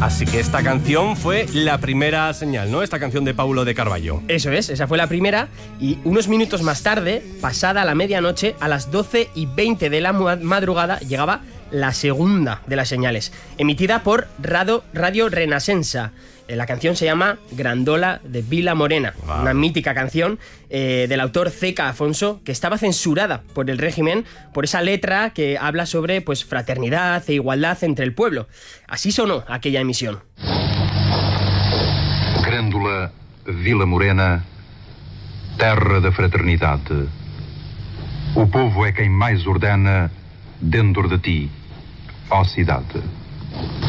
Así que esta canción fue la primera señal, ¿no? Esta canción de Paulo de Carvalho. Eso es, esa fue la primera, y unos minutos más tarde, pasada la medianoche, a las 12:20 de la madrugada, llegaba la segunda de las señales, emitida por Radio Renascença. La canción se llama Grandola de Vila Morena, una mítica canción del autor C.K. Afonso, que estaba censurada por el régimen por esa letra que habla sobre pues, fraternidad e igualdad entre el pueblo. Así sonó aquella emisión. Grândola Vila Morena, terra da fraternidade. O povo é quem mais ordena dentro de ti, ó cidade.